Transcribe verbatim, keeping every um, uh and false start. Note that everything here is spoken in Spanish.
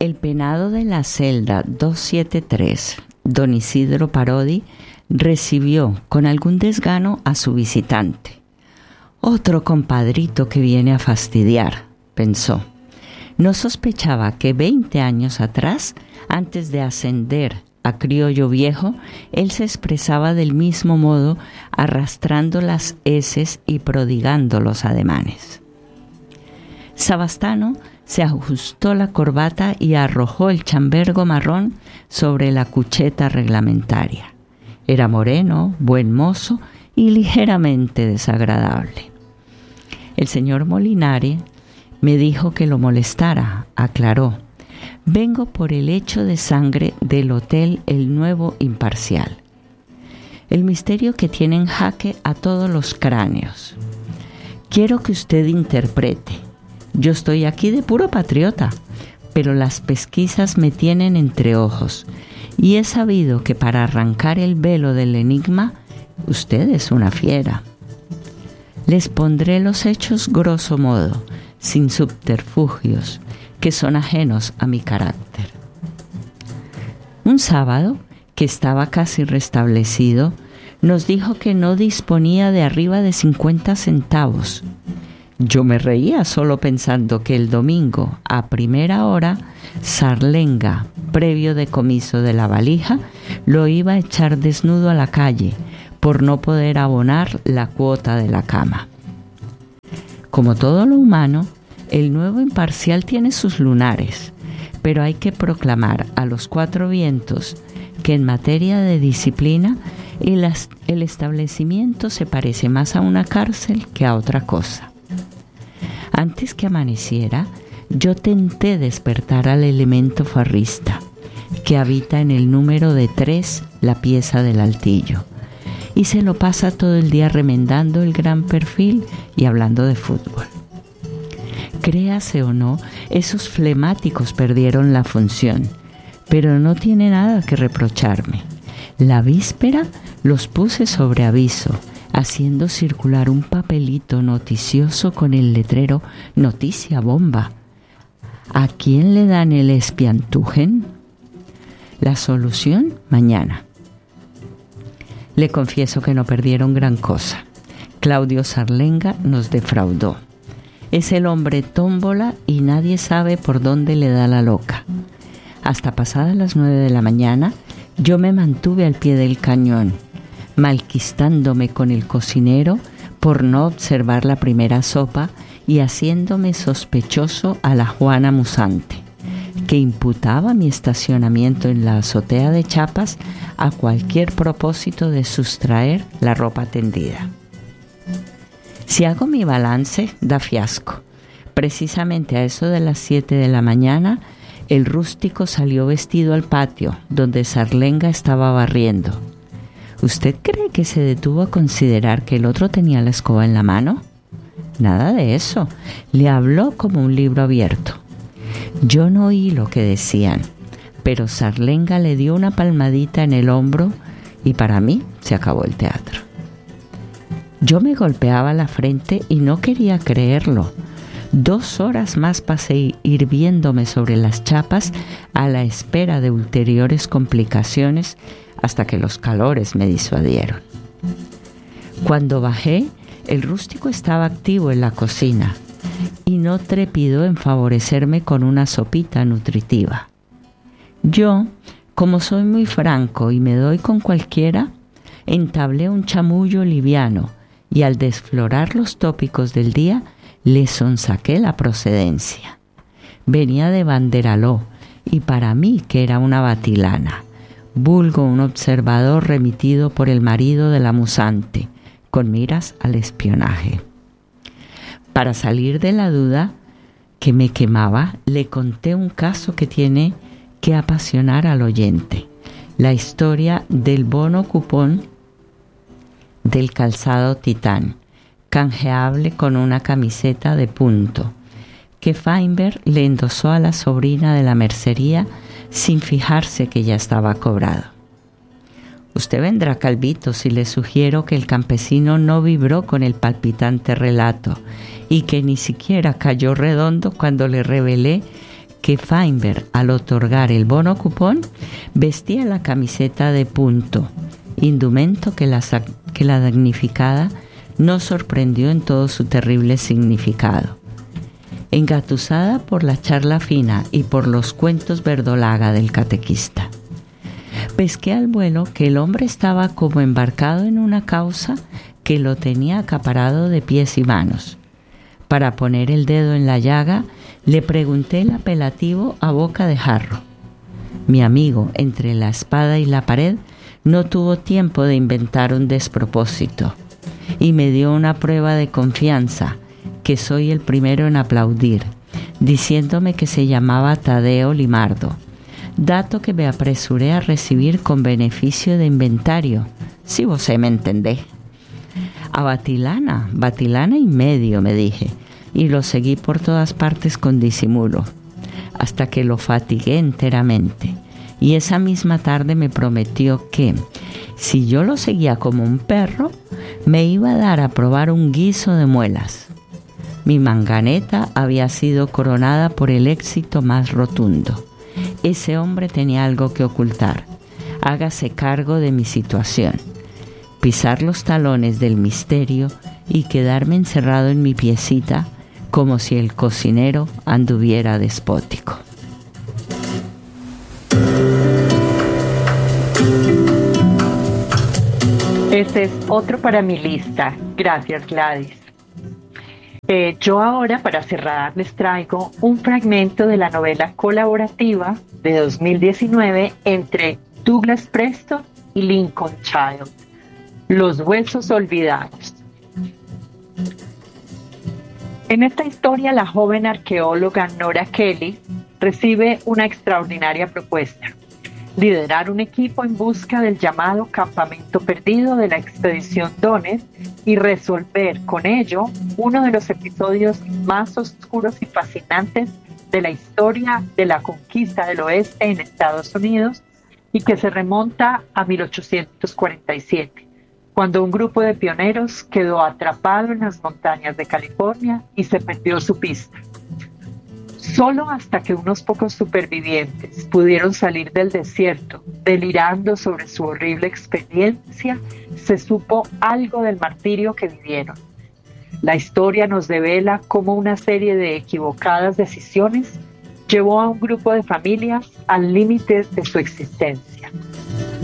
El penado de la celda doscientos setenta y tres, don Isidro Parodi, recibió con algún desgano a su visitante. Otro compadrito que viene a fastidiar, pensó. No sospechaba que veinte años atrás, antes de ascender a criollo viejo, él se expresaba del mismo modo, arrastrando las heces y prodigando los ademanes. Sabastano se ajustó la corbata y arrojó el chambergo marrón sobre la cucheta reglamentaria. Era moreno, buen mozo y ligeramente desagradable. El señor Molinari me dijo que lo molestara, aclaró. Vengo por el hecho de sangre del Hotel El Nuevo Imparcial. El misterio que tiene en jaque a todos los cráneos. Quiero que usted interprete. Yo estoy aquí de puro patriota, pero las pesquisas me tienen entre ojos y he sabido que para arrancar el velo del enigma, usted es una fiera. Les pondré los hechos grosso modo, sin subterfugios, que son ajenos a mi carácter. Un sábado, que estaba casi restablecido, nos dijo que no disponía de arriba de cincuenta centavos. Yo me reía solo pensando que el domingo, a primera hora, Sarlenga, previo decomiso de la valija, lo iba a echar desnudo a la calle por no poder abonar la cuota de la cama. Como todo lo humano, el Nuevo Imparcial tiene sus lunares, pero hay que proclamar a los cuatro vientos que en materia de disciplina el, el establecimiento se parece más a una cárcel que a otra cosa. Antes que amaneciera, yo tenté despertar al elemento farrista, que habita en el número de tres la pieza del altillo, y se lo pasa todo el día remendando el gran perfil y hablando de fútbol. Créase o no, esos flemáticos perdieron la función, pero no tiene nada que reprocharme. La víspera los puse sobre aviso, haciendo circular un papelito noticioso con el letrero Noticia Bomba. ¿A quién le dan el espiantujen? La solución mañana. Le confieso que no perdieron gran cosa. Claudio Sarlenga nos defraudó. Es el hombre tómbola y nadie sabe por dónde le da la loca. Hasta pasadas las nueve de la mañana, yo me mantuve al pie del cañón, malquistándome con el cocinero por no observar la primera sopa y haciéndome sospechoso a la Juana Musante, que imputaba mi estacionamiento en la azotea de Chapas a cualquier propósito de sustraer la ropa tendida. Si hago mi balance, da fiasco. Precisamente a eso de las siete de la mañana, el rústico salió vestido al patio, donde Sarlenga estaba barriendo. ¿Usted cree que se detuvo a considerar que el otro tenía la escoba en la mano? Nada de eso. Le habló como un libro abierto. Yo no oí lo que decían, pero Sarlenga le dio una palmadita en el hombro y para mí se acabó el teatro. Yo me golpeaba la frente y no quería creerlo. Dos horas más pasé hirviéndome sobre las chapas a la espera de ulteriores complicaciones hasta que los calores me disuadieron. Cuando bajé, el rústico estaba activo en la cocina y no trepidó en favorecerme con una sopita nutritiva. Yo, como soy muy franco y me doy con cualquiera, entablé un chamullo liviano y al desflorar los tópicos del día, le sonsaqué la procedencia. Venía de Banderaló y para mí que era una batilana, vulgo un observador remitido por el marido de la Musante, con miras al espionaje. Para salir de la duda que me quemaba, le conté un caso que tiene que apasionar al oyente, la historia del bono cupón del calzado Titán, canjeable con una camiseta de punto, que Feinberg le endosó a la sobrina de la mercería sin fijarse que ya estaba cobrado. Usted vendrá calvito si le sugiero que el campesino no vibró con el palpitante relato y que ni siquiera cayó redondo cuando le revelé que Feinberg, al otorgar el bono cupón, vestía la camiseta de punto, indumento que la, que la damnificada no sorprendió en todo su terrible significado. Engatusada por la charla fina y por los cuentos verdolaga del catequista, pesqué al vuelo que el hombre estaba como embarcado en una causa que lo tenía acaparado de pies y manos. Para poner el dedo en la llaga, le pregunté el apelativo a boca de jarro. Mi amigo, entre la espada y la pared, no tuvo tiempo de inventar un despropósito y me dio una prueba de confianza, que soy el primero en aplaudir, diciéndome que se llamaba Tadeo Limardo, dato que me apresuré a recibir con beneficio de inventario, si vos me entendés. A Batilana, Batilana y medio, me dije, y lo seguí por todas partes con disimulo, hasta que lo fatigué enteramente. Y esa misma tarde me prometió que, si yo lo seguía como un perro, me iba a dar a probar un guiso de muelas. Mi manganeta había sido coronada por el éxito más rotundo. Ese hombre tenía algo que ocultar. Hágase cargo de mi situación. Pisar los talones del misterio y quedarme encerrado en mi piecita como si el cocinero anduviera despótico. Este es otro para mi lista. Gracias, Gladys. Eh, yo ahora, para cerrar, les traigo un fragmento de la novela colaborativa de dos mil diecinueve entre Douglas Preston y Lincoln Child, Los huesos olvidados. En esta historia, la joven arqueóloga Nora Kelly recibe una extraordinaria propuesta: liderar un equipo en busca del llamado campamento perdido de la expedición Donner y resolver con ello uno de los episodios más oscuros y fascinantes de la historia de la conquista del oeste en Estados Unidos, y que se remonta a mil ochocientos cuarenta y siete, cuando un grupo de pioneros quedó atrapado en las montañas de California y se perdió su pista. Solo hasta que unos pocos supervivientes pudieron salir del desierto, delirando sobre su horrible experiencia, se supo algo del martirio que vivieron. La historia nos devela cómo una serie de equivocadas decisiones llevó a un grupo de familias al límite de su existencia.